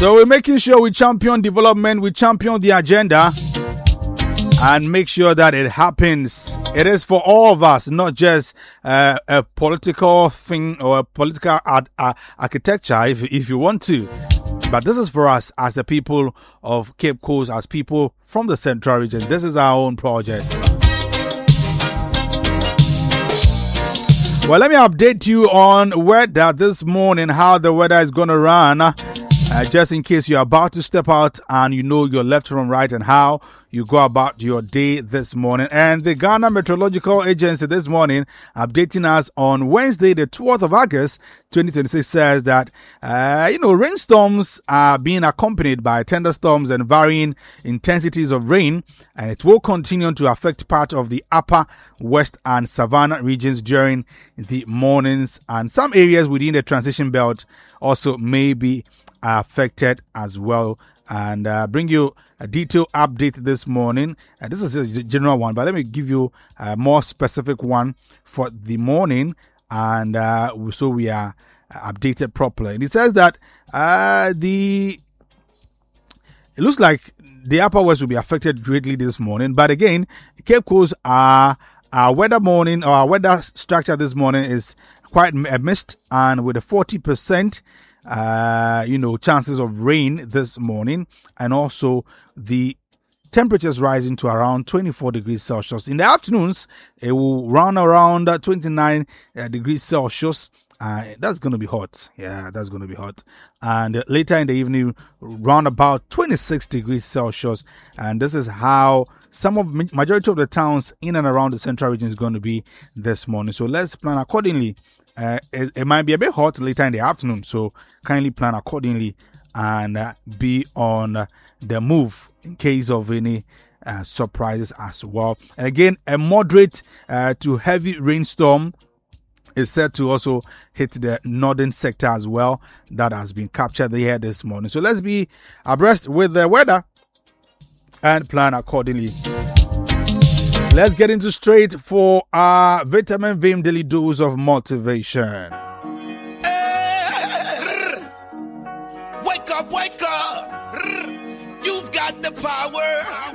So we're making sure we champion development, we champion the agenda, and make sure that it happens. It is for all of us, not just a political thing or a political architecture, if you want to. But this is for us as a people of Cape Coast, as people from the Central Region. This is our own project. Well, let me update you on weather this morning, how the weather is going to run. Just in case you're about to step out and you know your left from right and how you go about your day this morning. And the Ghana Meteorological Agency this morning updating us on Wednesday, the 12th of August, 2026 says that, rainstorms are being accompanied by thunderstorms and varying intensities of rain, and it will continue to affect part of the upper west and savannah regions during the mornings, and some areas within the transition belt also may be affected as well. And bring you a detailed update this morning. This is a general one, but let me give you a more specific one for the morning, and so we are updated properly. And it says that it looks like the upper west will be affected greatly this morning, but again, Cape Coast, our weather structure this morning is quite a mist, and with a 40% chances of rain this morning, and also the temperatures rising to around 24 degrees Celsius. In the afternoons, it will run around 29 degrees Celsius. That's going to be hot. Yeah, that's going to be hot. And later in the evening, round about 26 degrees Celsius. And this is how majority of the towns in and around the Central Region is going to be this morning. So let's plan accordingly. It might be a bit hot later in the afternoon, so kindly plan accordingly and be on the move in case of any surprises as well. And again, a moderate to heavy rainstorm is set to also hit the northern sector as well. That has been captured here this morning. So let's be abreast with the weather and plan accordingly. Let's get into straight for our Vitamin Vim Daily Dose of Motivation. Wake up, wake up. You've got the power.